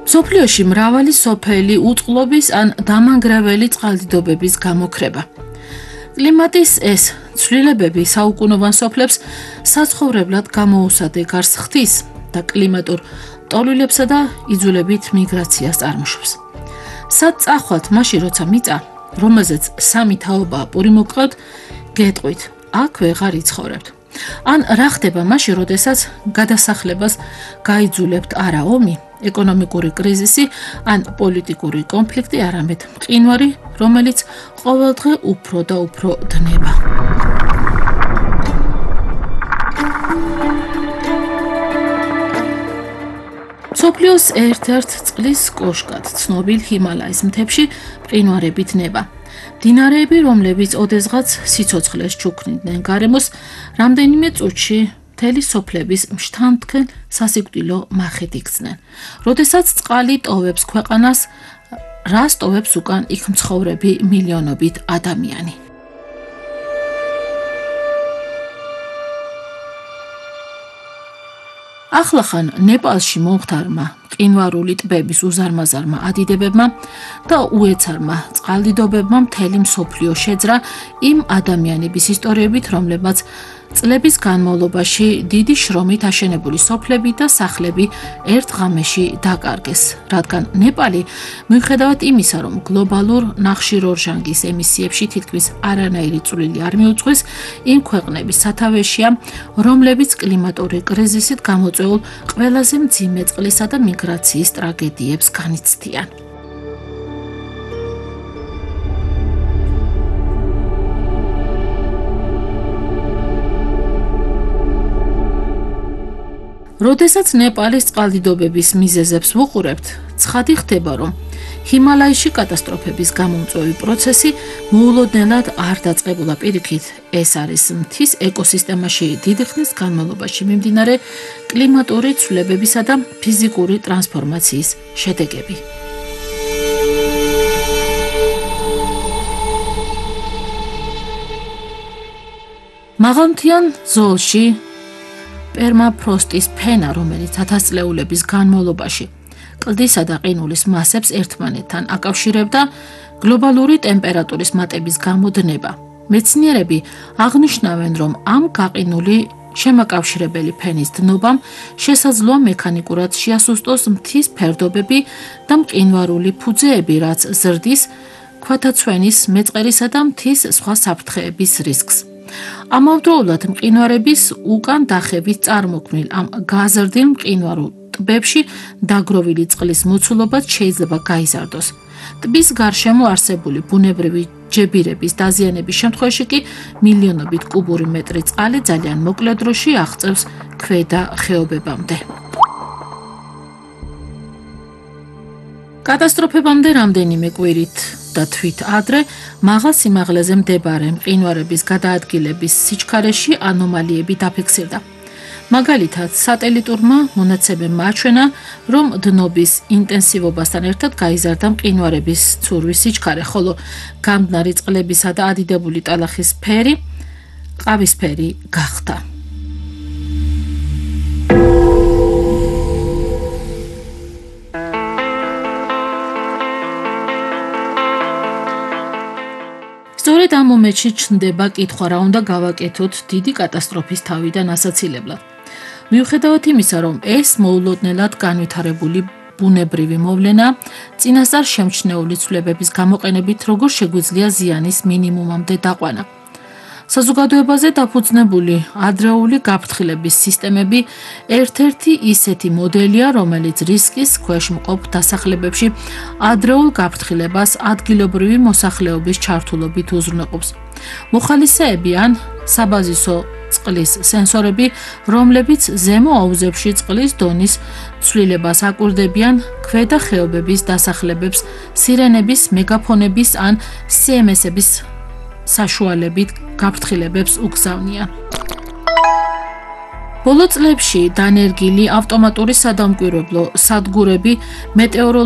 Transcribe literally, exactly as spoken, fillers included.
მსოფლიოში მრავალი სოფელი უწყლობის ან დამანგრეველი წყალდიდობების გამოქრება. კლიმატის ეს ცვლილებები საუკუნოვან სოფლებს საცხოვრებლად გამოუსადეგარს ხდის და კლიმატურ ტოლვილებსა და იძულებით მიგრაციას წარმოშვებს. სად წახვალთ მაშინ, როცა მიწა, რომელზეც სამი თაობაა პური მოგყავთ, გეტყვით, აქ ვეღარ იცხოვრებთ. ან რა ხდება მაშინ, როდესაც გადასახლებას გაიძულებთ არა ომი, ეკონომიკური კრიზისი ან პოლიტიკური კონფლიქტი, არამედ მყინვარი, რომელიც ყოველდღე უფრო და უფრო დნება. მსოფლიოს ერთ-ერთ წყლის კოშკად ცნობილ ჰიმალაის მთებში მყინვარები დნება. მდინარეები, რომლებიც ოდესღაც სიცოცხლეს ჩუქნიდნენ გარემოს, რამდენიმე წუთში მთელი სოფლების მშთანთქელ სასიკვდილო მახით იქცნენ. როდესაც წყალი ტოვებს ქვეყანას, რას ტოვებს უკან იქ მცხოვრები მილიონობით ადამიანი. ახლახან ნეპალში მომხდარმა მყინვარული ტბების უზარმაზარმა ადიდებებმა და უეცარმა წყალდიდობებმა მთელი მსოფლიო შეძრა იმ ადამიანების ისტორიებით, რომლებმაც წლების განმავლობაში დიდი შრომით აშენებული სოფლები და სახლები ერთ ღამეში დაკარგეს, რადგან ნეპალი, მიუხედავად იმისა, რომ გლობალურ ნახშირორჟანგის ემისიებში თითქმის არანაირი წვლილი არ მიუძღვის, იმ ქვეყნების სათავეშია, რომლებიც კლიმატური კრიზისით გამოწვეულ ყველაზე მძიმე წყლისა და მიგრაციის ტრაგედიებს განიცდიან. როდესაც ნეპალის წყალდიდობების მიზეზებს ვუყურებთ, ცხადი ხდება, რომ ჰიმალაიში კატასტროფების გამომწვევი პროცესი მოულოდნელად არ დაწყებულა. პირიქით, ეს არის მთის ეკოსისტემაში დიდი ხნის განმავლობაში მიმდინარე კლიმატური ცვლილებებისა და ფიზიკური ტრანსფორმაციის შედეგები. მაღალმთიან ზოლში პერმაფროსტის ფენა, რომელიც ათასწლეულების განმავლობაში კლდისა და ყინულის მასებს ერთმანეთთან აკავშირებდა, გლობალური ტემპერატურის მატების გამოდნება. მეცნიერები აღნიშნავენ, რომ ამ გაყინული შემაკავშირებელი ფენის დნობამ შესაძლოა მექანიკურად შეასუსტოს მთის ფერდობები და მყინვარული ფუძეები, რაც ზრდის, ქვათაცვენის, მეწყერისა და მთის სხვა საფრთხეების რისკს. ამავდროულად მყინვარების უკან დახევით წარმოქმნილ ამ გაზრდილ მყინვარულ ტბებში დაგროვილი წყლის მოცულობაც შეიძლება გაიზარდოს. ტბის გარშემო არსებული ბუნებრივი ჯებირების დაზიანების შემთხვევაში კი მილიონობით კუბური მეტრი წყალი ძალიან მოკლე დროში აღწევს ქვედა ხეობებამდე. კატასტროფებამდე რამდენიმე კვირით და თვით ადრე მაღალ სიმაღლეზე მდებარე მყინვარების გადაადგილების სიჩქარეში ანომალიები დაფიქსირდა. მაგალითად, სატელიტურმა მონაცემებმა აჩვენა, რომ დნობის ინტენსივობასთან ერთად გაიზარდა მყინვარების ცურვის სიჩქარე, ხოლო გამდნარი წყლებისა და ადიდებული ტალახის ფერი ყავისფერი გახდა. სწორედ ამ მომენტში ჩნდება კითხვა, რა უნდა გავაკეთოთ დიდი კატასტროფის თავიდან ასაცილებლად. მიუხედავად იმისა, რომ ეს მოულოდნელად განვითარებული ბუნებრივი მოვლენა, წინასწარ შემჩნეული ცვლილებების გამოყენებით როგორ შეგვიძლია ზიანის მინიმუმამდე დაყვანა. საზოგადოებაზე დაფუძნებული ადრეული გაფრთხილების სისტემები ერთ-ერთი ისეთი მოდელია, რომელიც რისკის ქვეშ მყოფ დასახლებებში ადრეულ გაფრთხილებას ადგილობრივი მოსახლეობის ჩართულობით უზრუნველყოფს. მოხალისეები ან საბაზისო წყლის სენსორები, რომლებიც ზემო აუზებში წყლის დონის ცვლილებას აკვირდებიან, ქვედა ხეობების დასახლებებს სირენების, მეგაფონების ან სი ემ ეს-ების საშუალებით გაფრთხილებებს უგზავნიან. ბოლო წლებში დანერგილი ავტომატური სადამკვირვებლო სადგურები მეტეოროლოგიურ